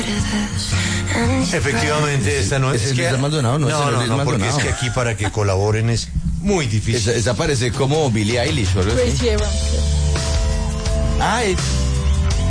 Efectivamente, esta no ¿Es es el que... Luis Maldonado? No, No, porque es que aquí para que colaboren es muy difícil. Esa parece como Billie Eilish, ¿o algo así? Crazy Abrams. Ah,